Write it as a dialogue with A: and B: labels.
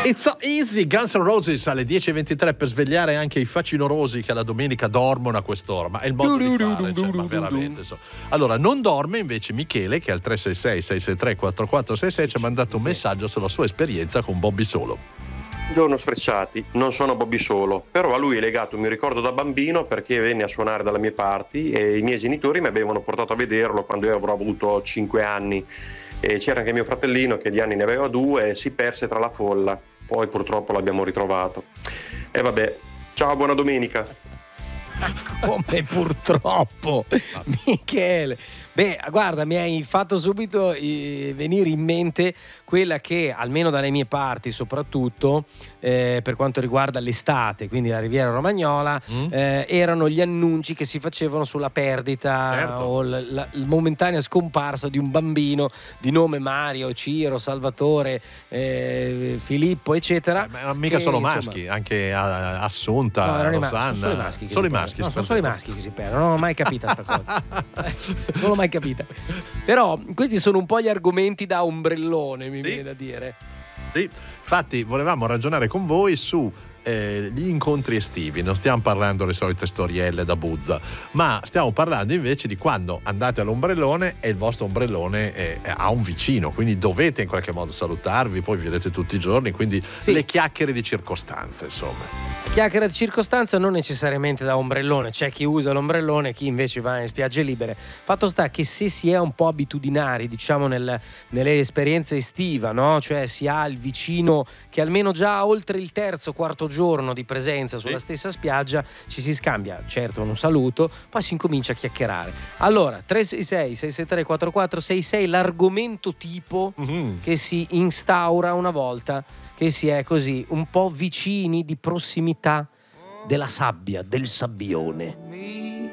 A: It's so easy, Guns N' Roses alle 10:23 per svegliare anche i facinorosi che alla domenica dormono a quest'ora, ma è il modo di fare, cioè, ma veramente Allora, non dorme invece Michele, che al 366-663-4466 ci ha mandato un messaggio sulla sua esperienza con Bobby Solo.
B: Buongiorno Sfrecciati, non sono Bobby Solo, però a lui è legato, mi ricordo da bambino, perché venne a suonare dalle mie parti e i miei genitori mi avevano portato a vederlo quando io avrò avuto 5 anni. E c'era anche mio fratellino che di anni ne aveva 2 e si perse tra la folla, poi purtroppo l'abbiamo ritrovato. E vabbè, ciao, buona domenica.
C: Come purtroppo, Michele? Beh, guarda, mi hai fatto subito venire in mente quella che, almeno dalle mie parti soprattutto, per quanto riguarda l'estate, quindi la Riviera Romagnola, erano gli annunci che si facevano sulla perdita o la momentanea scomparsa di un bambino di nome Mario, Ciro, Salvatore, Filippo, eccetera.
A: Ma mica solo maschi, anche Assunta, Rosanna.
C: Sono solo i maschi.
A: Sono
C: solo i maschi che si perdono. Non l'ho mai capita sta cosa. Non l'ho mai capita. Però questi sono un po' gli argomenti da ombrellone, mi viene da dire.
A: Sì, infatti volevamo ragionare con voi su gli incontri estivi. Non stiamo parlando le solite storielle da buzza, ma stiamo parlando invece di quando andate all'ombrellone e il vostro ombrellone ha un vicino, quindi dovete in qualche modo salutarvi, poi vi vedete tutti i giorni, quindi le chiacchiere di circostanza, insomma.
C: Chiacchiera di circostanza non necessariamente da ombrellone, c'è chi usa l'ombrellone, chi invece va in spiagge libere. Fatto sta che se si è un po' abitudinari, diciamo, nelle esperienze estiva, no? Cioè si ha il vicino che almeno già oltre il terzo, quarto giorno di presenza sulla stessa spiaggia, ci si scambia, certo, un saluto, poi si incomincia a chiacchierare. Allora, 366-663-4466, l'argomento tipo che si instaura una volta che si è così un po' vicini, di prossimità della sabbia, del sabbione.